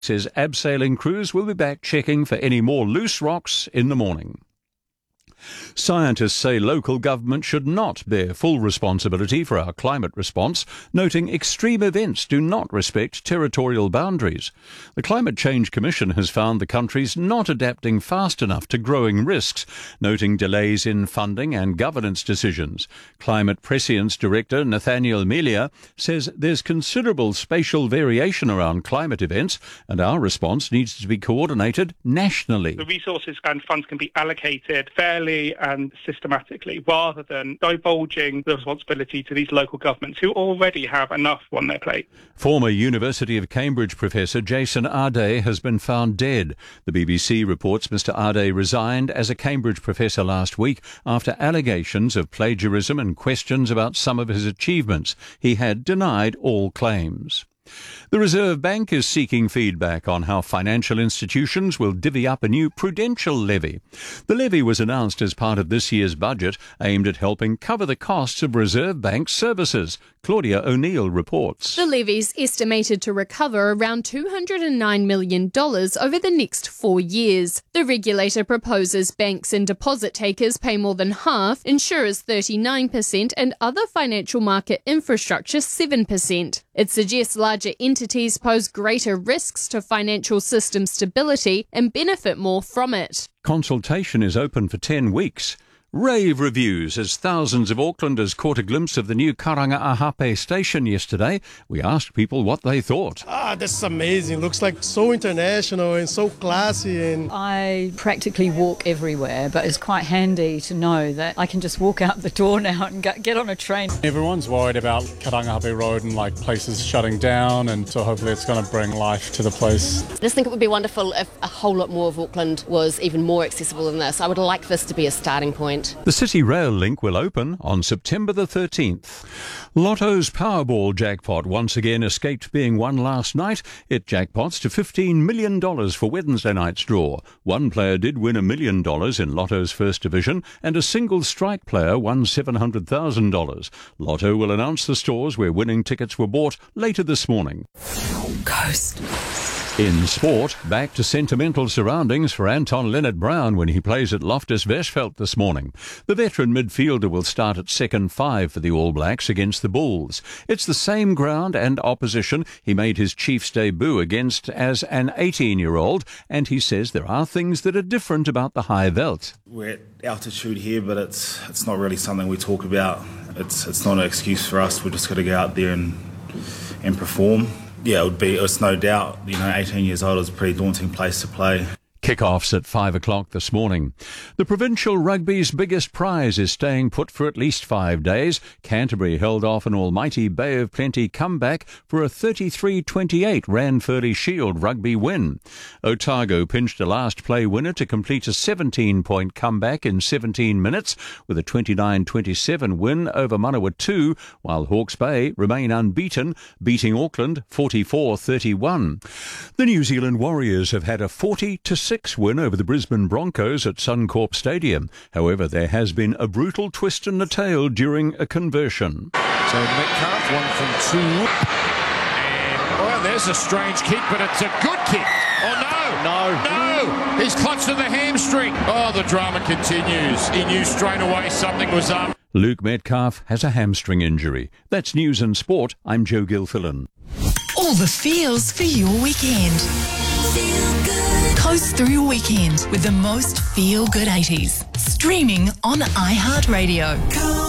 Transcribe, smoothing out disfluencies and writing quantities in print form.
says abseiling crews will be back checking for any more loose rocks in the morning. Scientists say local government should not bear full responsibility for our climate response, noting extreme events do not respect territorial boundaries. The Climate Change Commission has found the country's not adapting fast enough to growing risks, noting delays in funding and governance decisions. Climate Prescience Director Nathaniel Melia says there's considerable spatial variation around climate events and our response needs to be coordinated nationally. The resources and funds can be allocated fairly and systematically, rather than divulging the responsibility to these local governments who already have enough on their plate. Former University of Cambridge professor Jason Ardey has been found dead. The BBC reports Mr Ardey resigned as a Cambridge professor last week after allegations of plagiarism and questions about some of his achievements. He had denied all claims. The Reserve Bank is seeking feedback on how financial institutions will divvy up a new prudential levy. The levy was announced as part of this year's budget, aimed at helping cover the costs of Reserve Bank services. Claudia O'Neill reports. The levy's estimated to recover around $209 million over the next 4 years. The regulator proposes banks and deposit takers pay more than half, insurers 39% and other financial market infrastructure 7%. It suggests larger entities pose greater risks to financial system stability and benefit more from it. Consultation is open for 10 weeks. Rave reviews as thousands of Aucklanders caught a glimpse of the new Karanga-Ahape station yesterday. We asked people what they thought. This is amazing. Looks like so international and so classy. And I practically walk everywhere, but it's quite handy to know that I can just walk out the door now and get on a train. Everyone's worried about Karanga-Ahape Road and places shutting down, and so hopefully it's going to bring life to the place. I just think it would be wonderful if a whole lot more of Auckland was even more accessible than this. I would like this to be a starting point. The City Rail link will open on September the 13th. Lotto's Powerball jackpot once again escaped being won last night. It jackpots to $15 million for Wednesday night's draw. One player did win $1 million in Lotto's first division, and a single strike player won $700,000. Lotto will announce the stores where winning tickets were bought later this morning. Coast. In sport, back to sentimental surroundings for Anton Leonard-Brown when he plays at Loftus Versfeld this morning. The veteran midfielder will start at second five for the All Blacks against the Bulls. It's the same ground and opposition he made his Chiefs debut against as an 18-year-old, and he says there are things that are different about the high veld. We're at altitude here, but it's not really something we talk about. It's not an excuse for us. We're just got to go out there and perform. Yeah, it's no doubt, 18 years old is a pretty daunting place to play. Kick-offs at 5 o'clock this morning. The provincial rugby's biggest prize is staying put for at least 5 days. Canterbury held off an almighty Bay of Plenty comeback for a 33-28 Ranfurly Shield rugby win. Otago pinched a last play winner to complete a 17-point comeback in 17 minutes with a 29-27 win over Manawatu, while Hawke's Bay remain unbeaten, beating Auckland 44-31. The New Zealand Warriors have had a 40-6 win over the Brisbane Broncos at Suncorp Stadium. However, there has been a brutal twist in the tail during a conversion. So Metcalf, 1 from 2. And, there's a strange kick, but it's a good kick. Oh, no. He's clutched to the hamstring. Oh, the drama continues. He knew straight away something was up. Luke Metcalf has a hamstring injury. That's News and Sport. I'm Joe Gilfillan. All the feels for your weekend. Feel good. Coast through your weekend with the most feel-good 80s. Streaming on iHeartRadio.